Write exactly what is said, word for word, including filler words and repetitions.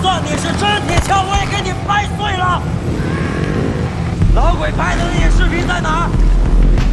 算你是真铁枪，我也给你